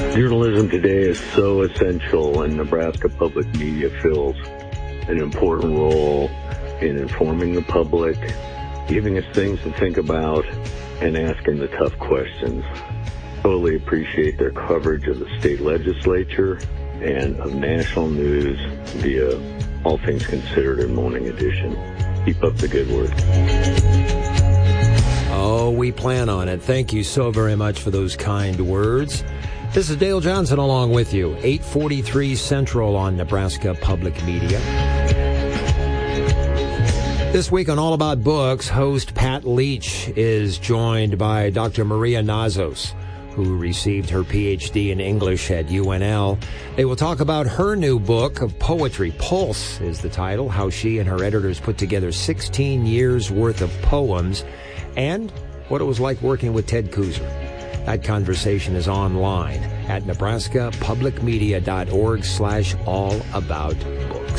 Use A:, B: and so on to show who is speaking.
A: Journalism today is so essential, and Nebraska Public Media fills an important role in informing the public, giving us things to think about, and asking the tough questions. Totally appreciate their coverage of the state legislature and of national news via All Things Considered and Morning Edition. Keep up the good work.
B: Oh, we plan on it. Thank you so very much for those kind words. This is Dale Johnson along with you, 8:43 Central on Nebraska Public Media. This week on All About Books, host Pat Leach is joined by Dr. Maria Nazos, who received her Ph.D. in English at UNL. They will talk about her new book of poetry. Pulse is the title, how she and her editors put together 16 years' worth of poems, and what it was like working with Ted Kooser. That conversation is online at nebraskapublicmedia.org/allaboutbooks.